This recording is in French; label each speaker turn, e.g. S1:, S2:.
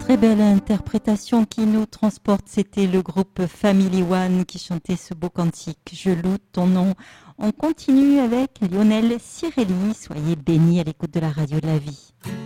S1: Très belle interprétation qui nous transporte. C'était le groupe Family One qui chantait ce beau cantique. Je loue ton nom. On continue avec Lionel Cirelli. Soyez bénis à l'écoute de la radio de la vie.